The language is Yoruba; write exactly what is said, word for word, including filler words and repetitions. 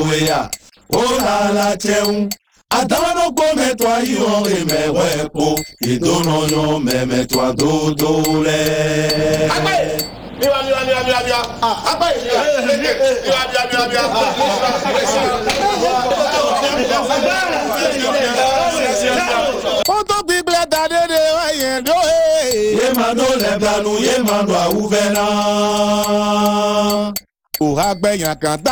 wea. Oh la la cheun. Adano come toi yo e me wepo. I dono yo me me toi do do le. Mira, mira, mira, mira, mira. Ah, apa ini? Mira, mira, mira, mira. Oto Biblia dade de wayendo eh. Ye mando le blanu, ye mando a uvena. O ragbenha canta